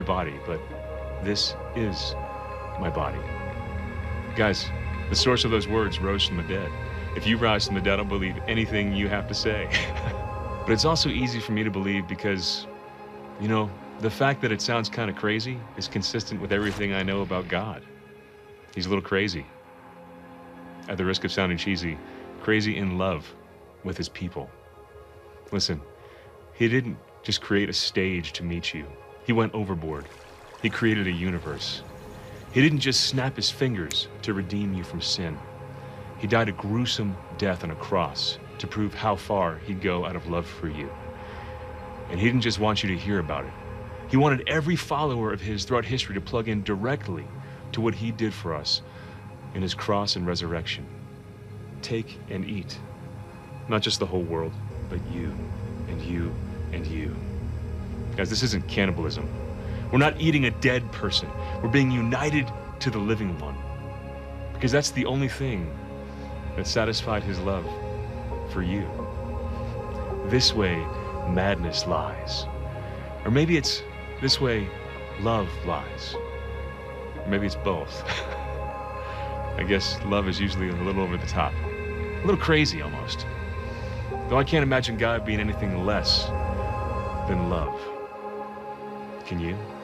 body, but this is my body. Guys, the source of those words rose from the dead. If you rise from the dead, I'll believe anything you have to say. But it's also easy for me to believe because, you know, the fact that it sounds kind of crazy is consistent with everything I know about God. He's a little crazy. At the risk of sounding cheesy, crazy in love with his people. Listen, he didn't just create a stage to meet you. He went overboard. He created a universe. He didn't just snap his fingers to redeem you from sin. He died a gruesome death on a cross to prove how far he'd go out of love for you. And he didn't just want you to hear about it. He wanted every follower of his throughout history to plug in directly to what he did for us in his cross and resurrection. Take and eat. Not just the whole world, but you and you and you. Guys, this isn't cannibalism. We're not eating a dead person. We're being united to the living one. Because that's the only thing that satisfied his love for you. This way, madness lies. Or maybe it's this way, love lies. Or maybe it's both. I guess love is usually a little over the top. A little crazy, almost. Though I can't imagine God being anything less than love. Can you?